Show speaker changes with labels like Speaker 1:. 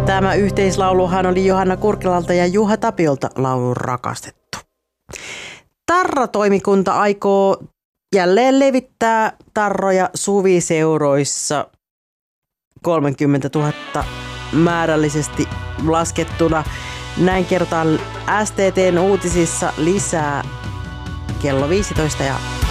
Speaker 1: Tämä yhteislauluhan oli Johanna Kurkilalta ja Juha Tapiolta laulun Rakastettu. Tarratoimikunta aikoo jälleen levittää tarroja suviseuroissa 30 000 määrällisesti laskettuna. Näin kerrotaan STT:n uutisissa lisää kello 15 ja